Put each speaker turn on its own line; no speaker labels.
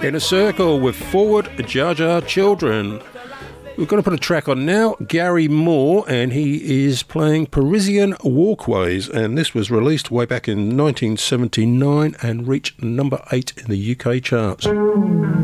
In a Circle with Forward Jar Jar Children. We're going to put a track on now, Gary Moore, and he is playing Parisian Walkways, and this was released way back in 1979 and reached number 8 in the UK charts.